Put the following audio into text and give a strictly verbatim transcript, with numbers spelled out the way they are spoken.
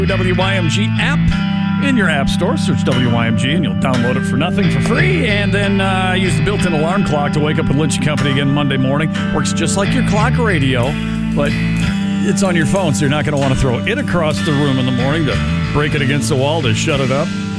W Y M G app in your app store. Search W Y M G and you'll download it for nothing for free. And then uh, use the built-in alarm clock to wake up with Lynch and Company again Monday morning. Works just like your clock radio, but it's on your phone, so you're not going to want to throw it across the room in the morning to break it against the wall to shut it up.